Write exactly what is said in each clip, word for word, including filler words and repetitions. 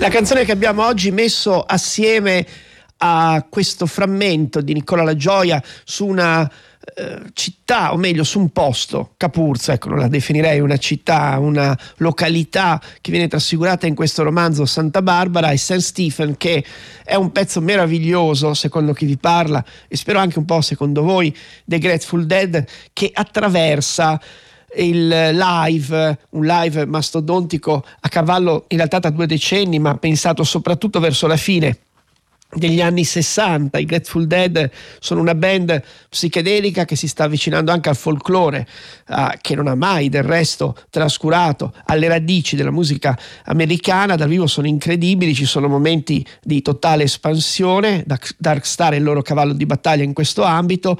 La canzone che abbiamo oggi messo assieme a questo frammento di Nicola La Gioia su una eh, città, o meglio su un posto, Capurzo, ecco, non la definirei una città, una località che viene trasfigurata in questo romanzo, Santa Barbara, e Saint Stephen, che è un pezzo meraviglioso secondo chi vi parla e spero anche un po' secondo voi, dei Grateful Dead, che attraversa il live, un live mastodontico a cavallo in realtà da due decenni, ma pensato soprattutto verso la fine degli anni sessanta. I Grateful Dead sono una band psichedelica che si sta avvicinando anche al folklore, uh, che non ha mai del resto trascurato alle radici della musica americana. Dal vivo sono incredibili, ci sono momenti di totale espansione. Dark Star è il loro cavallo di battaglia in questo ambito,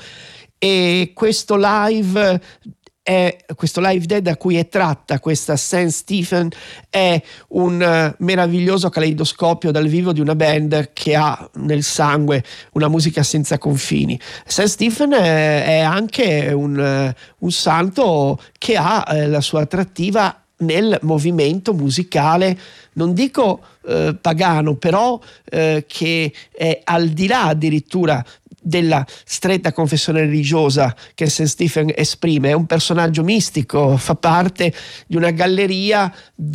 e questo live È, questo Live Dead a cui è tratta questa Saint Stephen è un uh, meraviglioso caleidoscopio dal vivo di una band che ha nel sangue una musica senza confini. Saint Stephen è, è anche un, uh, un santo che ha uh, la sua attrattiva nel movimento musicale, non dico uh, pagano, però uh, che è al di là addirittura della stretta confessione religiosa che Saint Stephen esprime. È un personaggio mistico, fa parte di una galleria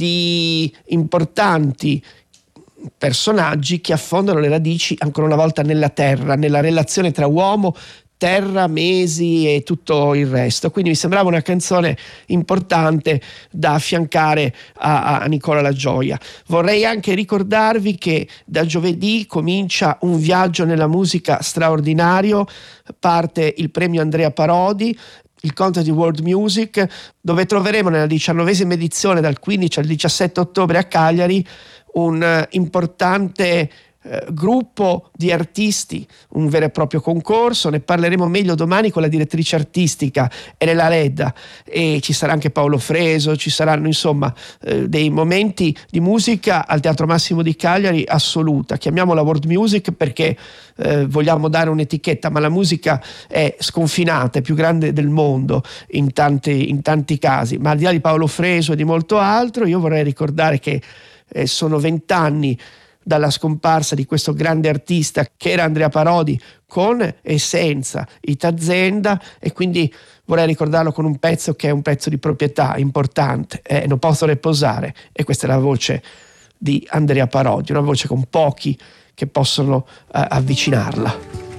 di importanti personaggi che affondano le radici ancora una volta nella terra, nella relazione tra uomo, terra, mesi e tutto il resto. Quindi mi sembrava una canzone importante da affiancare a, a Nicola La Gioia. Vorrei anche ricordarvi che da giovedì comincia un viaggio nella musica straordinario, parte il premio Andrea Parodi, il Contest di World Music, dove troveremo nella diciannovesima edizione dal quindici al diciassette ottobre a Cagliari un uh, importante Eh, gruppo di artisti, un vero e proprio concorso. Ne parleremo meglio domani con la direttrice artistica Elena Ledda, e ci sarà anche Paolo Freso, ci saranno insomma eh, dei momenti di musica al Teatro Massimo di Cagliari assoluta. Chiamiamola world music perché eh, vogliamo dare un'etichetta, ma la musica è sconfinata, è più grande del mondo in tanti, in tanti casi. Ma al di là di Paolo Freso e di molto altro, io vorrei ricordare che eh, sono vent'anni dalla scomparsa di questo grande artista che era Andrea Parodi, con e senza Itazenda, e quindi vorrei ricordarlo con un pezzo che è un pezzo di proprietà importante, eh, Non posso riposare, e questa è la voce di Andrea Parodi, una voce con pochi che possono eh, avvicinarla.